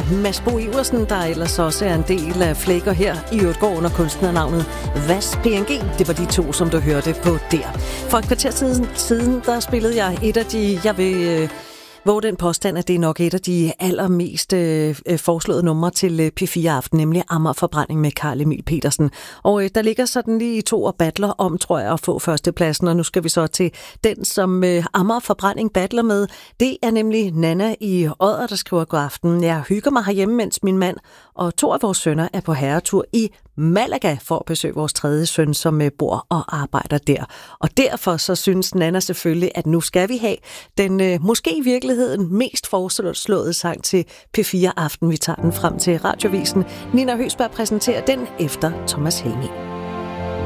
Mads Bo Iversen, der ellers også er en del af Flækker her, i øvrigt går under kunstnernavnet Vas PNG. Det var de to, som du hørte på der. For et kvarter siden, der spillede jeg et af de, jeg vil våge den påstand, at det er nok et af de allermest foreslåede numre til P4 Aften, nemlig Amagerforbrænding med Carl Emil Petersen. Og der ligger sådan lige to og battler om, tror jeg, at få førstepladsen, og nu skal vi så til den, som Amagerforbrænding battler med. Det er nemlig Nana i Odder, der skriver: God aften. Jeg hygger mig herhjemme, mens min mand og 2 af vores sønner er på herretur i Malaga for at besøge vores 3. søn, som bor og arbejder der. Og derfor så synes Nana selvfølgelig, at nu skal vi have den måske i virkeligheden mest foreslåede sang til P4 Aften. Vi tager den frem til Radiovisen. Nina Høsberg præsenterer den efter Thomas Helmig.